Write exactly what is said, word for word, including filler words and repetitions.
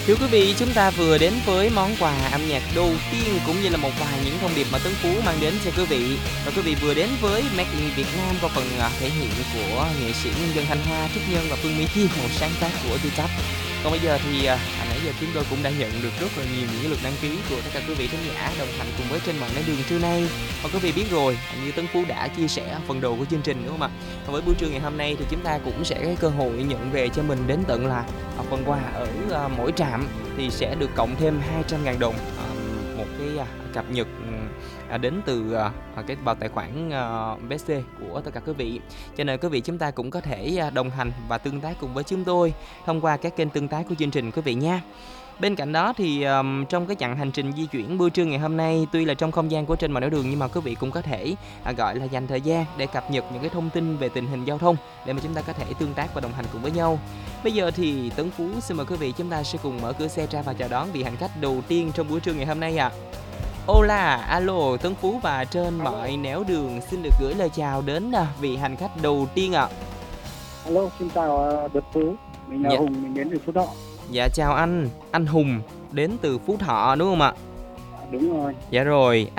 Thưa quý vị, chúng ta vừa đến với món quà âm nhạc đầu tiên cũng như là một vài những thông điệp mà Tuấn Phú mang đến cho quý vị. Và quý vị vừa đến với Made in Việt Nam qua phần à, thể hiện của nghệ sĩ nhân dân Thanh Hoa, Trúc Nhân và Phương Mỹ Chi, một sáng tác của T-Top. Còn bây giờ thì à, à, nãy giờ chúng tôi cũng đã nhận được rất là nhiều những lượt đăng ký của tất cả quý vị khán giả đồng hành cùng với Trên Mọi Nẻo Đường trưa nay. Và quý vị biết rồi, như Tuấn Phú đã chia sẻ phần đầu của chương trình đúng không ạ? Và với buổi trưa ngày hôm nay thì chúng ta cũng sẽ có cơ hội nhận về cho mình đến tận là à, phần quà ở à, mỗi trạm thì sẽ được cộng thêm hai trăm ngàn đồng, à, một cái à, cập nhật à, đến từ à, cái vào tài khoản à, bê xê của tất cả quý vị. Cho nên quý vị chúng ta cũng có thể à, đồng hành và tương tác cùng với chúng tôi thông qua các kênh tương tác của chương trình quý vị nha. Bên cạnh đó thì um, trong cái chặng hành trình di chuyển buổi trưa ngày hôm nay, tuy là trong không gian của Trên Mọi Nẻo Đường nhưng mà quý vị cũng có thể à, gọi là dành thời gian để cập nhật những cái thông tin về tình hình giao thông để mà chúng ta có thể tương tác và đồng hành cùng với nhau. Bây giờ thì Tấn Phú xin mời quý vị chúng ta sẽ cùng mở cửa xe ra và chào đón vị hành khách đầu tiên trong buổi trưa ngày hôm nay ạ. À. Hola, alo, Tấn Phú và Trên Mọi Nẻo Đường xin được gửi lời chào đến vị hành khách đầu tiên ạ. À. Alo, xin chào Đợt Phú, mình là dạ. Hùng, mình đến từ Phú Thọ. Dạ chào anh, anh Hùng đến từ Phú Thọ đúng không ạ? À, đúng rồi. Dạ rồi.